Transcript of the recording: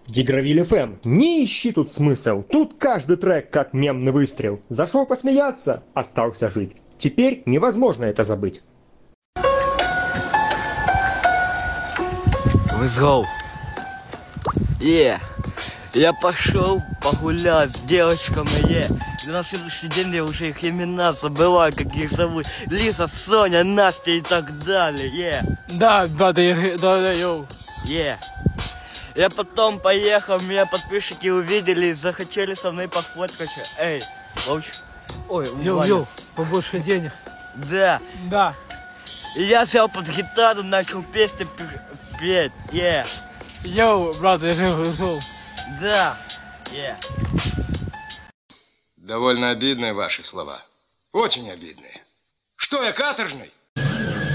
Дигравиль ФМ, не ищи тут смысл. Тут каждый трек как мемный выстрел. Зашел посмеяться, остался жить. Теперь невозможно это забыть. Let's go. Я пошел погулять с девочками, И на следующий день я уже их имена забываю, как их зовут. Лиза, Соня, Настя и так далее, Да, брат, да, йоу. Я потом поехал, меня подписчики увидели и захотели со мной пофоткаться. Эй, ой, Йоу, побольше денег. Да. Да. И я взял под гитару, начал песни петь, Йоу, брат, я же ушел. Да, Довольно обидные ваши слова. Очень обидные. Что я, каторжный?